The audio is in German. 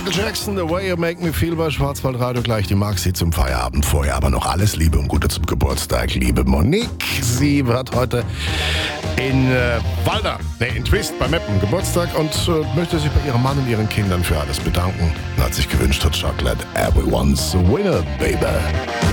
Michael Jackson, The Way You Make Me Feel bei Schwarzwaldradio. Gleich die Maxi zum Feierabend. Vorher aber noch alles Liebe und Gute zum Geburtstag, liebe Monique. Sie hat heute in in Twist bei Meppen Geburtstag und möchte sich bei ihrem Mann und ihren Kindern für alles bedanken. Und hat sich gewünscht, Chocolate, Everyone's a Winner, Baby.